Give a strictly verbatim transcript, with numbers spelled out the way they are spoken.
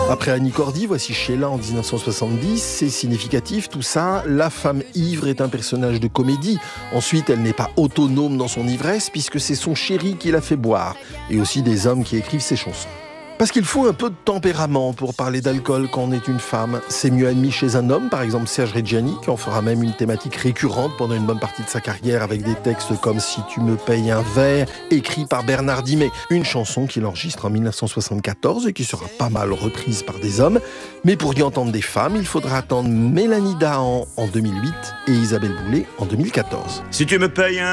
Après Annie Cordy, voici Sheila en dix-neuf cent soixante-dix. C'est significatif tout ça. La femme ivre est un personnage de comédie. Ensuite, elle n'est pas autonome dans son ivresse puisque c'est son chéri qui la fait boire. Et aussi des hommes qui écrivent ses chansons. Parce qu'il faut un peu de tempérament pour parler d'alcool quand on est une femme. C'est mieux admis chez un homme, par exemple Serge Reggiani, qui en fera même une thématique récurrente pendant une bonne partie de sa carrière avec des textes comme « Si tu me payes un verre », écrit par Bernard Dimet. Une chanson qu'il enregistre en dix-neuf cent soixante-quatorze et qui sera pas mal reprise par des hommes. Mais pour y entendre des femmes, il faudra attendre Mélanie Dahan en deux mille huit et Isabelle Boulay en deux mille quatorze. Si tu me payes un